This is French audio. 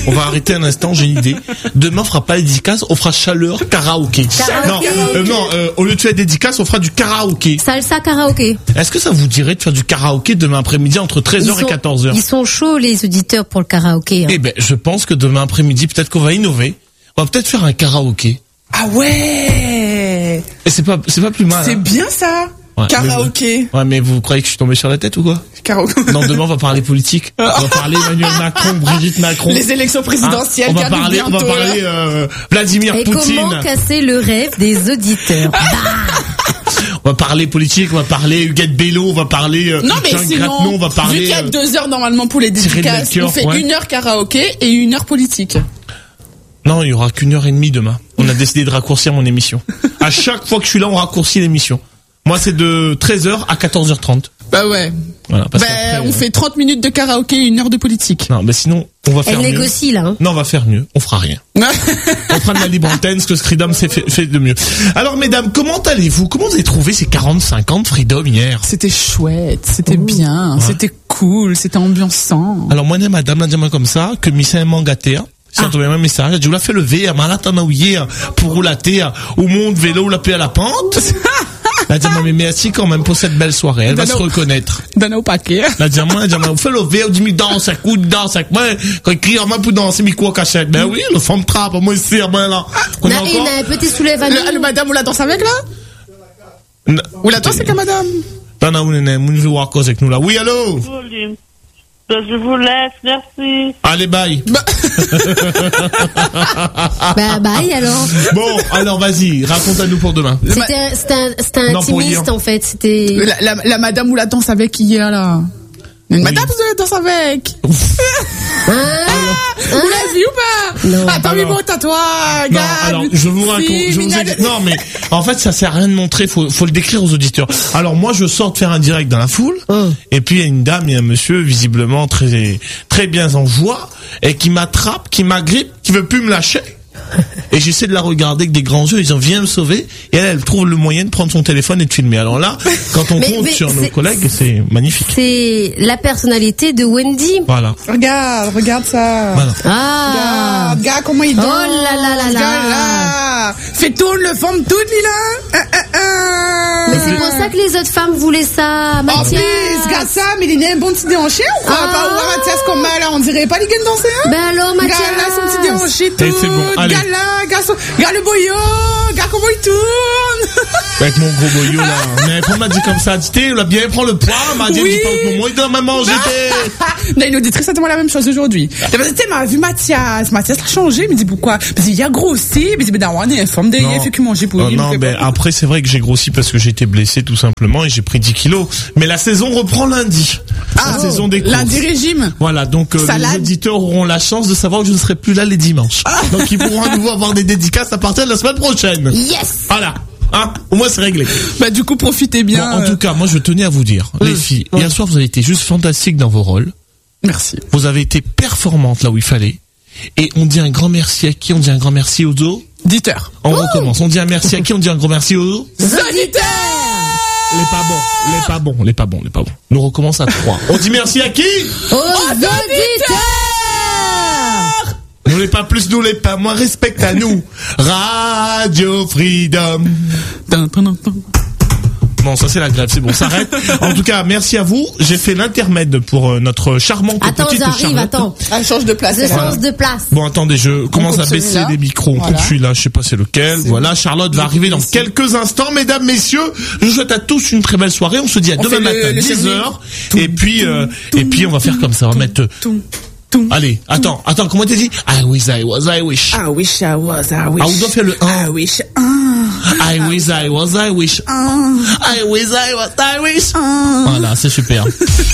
On va arrêter un instant, j'ai une idée. Demain, on fera pas dédicace, on fera chaleur karaoké. Au lieu de faire dédicace, on fera du karaoké. Salsa karaoké. Est-ce que ça vous dirait de faire du karaoké demain après-midi entre 13h et 14h? Ils sont chauds, les auditeurs, pour le karaoké. Hein. Eh ben, je pense que demain après-midi, peut-être qu'on va innover. On va peut-être faire un karaoké. Ah ouais! Et c'est pas plus mal. C'est hein. bien ça! Ouais, karaoké. Mais vous croyez que je suis tombé sur la tête ou quoi? Karaoké. Non, demain on va parler politique. On va parler Emmanuel Macron, Brigitte Macron. Les élections présidentielles. On va parler Vladimir Poutine. Comment casser le rêve des auditeurs? On va parler politique, on va parler Huguette Bello, on va parler non mais Jean sinon, Grattenon, on va parler. Vu qu'il y a 2 heures normalement pour les dédicaces, on fait 1 heure karaoké et 1 heure politique. Non, il y aura qu'1h30 demain. On a décidé de raccourcir mon émission. À chaque fois que je suis là, on raccourcit l'émission. Moi, c'est de 13h à 14h30. Bah ouais. Voilà, parce on fait 30 minutes de karaoké et 1 heure de politique. Non, mais sinon, on va faire mieux. Elle négocie, là. Hein. Non, on va faire mieux. On fera rien. On fera de la libre antenne, ce que Freedom fait de mieux. Alors, mesdames, comment allez-vous? Comment vous avez trouvé ces 45 ans de Freedom hier? C'était chouette, c'était bien, c'était cool, c'était ambiançant. Alors, moi, madame, l'a dit comme ça, que Missa est mangaté, si on trouvait un message, elle dit, on l'a fait lever, malatanaouye, pour roulater, au monde vélo, ou la paix à la pente. La diamant, mais merci quand même pour cette belle soirée. Elle va se reconnaître. Donne au paquet. La diamant, on fait lever, on dit, danse, un coup de danse, avec moi, quand il crie, on va pour danser, mais quoi, cachette. Ben oui, le femme trappe, moi, ici, ben là. Il a un petit soulève à nous. Le madame, ou la danse avec, là? Ou la danse avec la madame? T'en as une veut voir cause avec nous, là. Oui, allô? Je vous laisse, merci. Allez, bye. Bye alors. Bon, alors vas-y, raconte-nous pour demain. C'était intimiste en fait. C'était la madame ou la danse avec hier là. Une madame vous la danse avec. Vous l'avez vu ou pas? Non. Attends, mais bon, t'as toi, gars. Non, alors, je vous raconte, non, mais, en fait, ça sert à rien de montrer, faut le décrire aux auditeurs. Alors, moi, je sors de faire un direct dans la foule, et puis il y a une dame et un monsieur, visiblement très, très bien en joie, et qui m'attrape, qui m'agrippe, qui veut plus me lâcher. Et j'essaie de la regarder avec des grands yeux, ils disent viens me sauver, et elle trouve le moyen de prendre son téléphone et de filmer. Alors là, quand on compte sur nos collègues, c'est magnifique. C'est la personnalité de Wendy. Voilà. Regarde ça. Voilà. Regarde comment il danse. Oh là là là là. Fais tourne le femme toute lui là. Mais c'est pour ça que les autres femmes voulaient ça, Mathias. Regarde ça, mais il y a un bon petit déhanché ou quoi? Pas où Mathias comme là, on dirait pas les gars danser hein? Ben alors Mathias. Regarde là son petit déhanché tout. C'est bon, allez. Regarde le boyau, regarde comment il tourne. Avec mon gros boyau là. Mais quand on m'a dit comme ça, tu l'a bien prend le poids, m'a dit pas pour moi, il doit même manger. Non, une auditrice a demandé la même chose aujourd'hui. Tu sais, m'a vu Mathias a changé, il me dit pourquoi? Parce qu'il a grossi, mais c'est on est informe de il fait que manger pour lui. Non, ben après c'est vrai que j'ai grossi parce que j'ai été blessé tout simplement et j'ai pris 10 kilos. Mais la saison reprend lundi. La saison des courses. Lundi régime. Voilà, donc les auditeurs auront la chance de savoir que je ne serai plus là les dimanches. Donc ils pourront à nouveau avoir des dédicaces à partir de la semaine prochaine. Yes. Voilà. Au moins c'est réglé. Bah du coup profitez bien. Bon, en tout cas, moi je tenais à vous dire, les filles, hier soir vous avez été juste fantastiques dans vos rôles. Merci. Vous avez été performantes là où il fallait. Et on dit un grand merci à qui? On dit un grand merci aux auditeurs. On recommence. On dit un merci à qui? On dit un grand merci aux auditeurs. Les pas bons. Nous recommence à 3. On dit merci à qui? Aux auditeurs. Nous les pas plus, nous les pas moins, respecte à nous. Radio Freedom. Bon, ça c'est la grève, c'est bon, ça arrête. En tout cas, merci à vous. J'ai fait l'intermède pour notre charmante petite Charlotte. Attends. Elle change de place. Change de place. Bon, attendez, je commence à baisser les micros. On coupe celui-là, je sais pas c'est lequel. Voilà, Charlotte va arriver dans quelques instants. Mesdames, messieurs, je vous souhaite à tous une très belle soirée. On se dit à demain matin, 10h. Et puis, on va faire comme ça. On va mettre... Allez, attends, comment t'as dit? I wish. I wish I was. Ah, on doit faire le 1. I wish. I wish. I wish. Voilà, c'est super.